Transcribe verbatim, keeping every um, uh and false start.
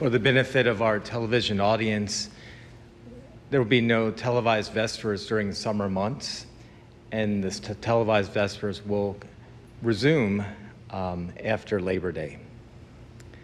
For the benefit of our television audience, there will be no televised Vespers during the summer months, and the televised Vespers will resume um, after Labor Day.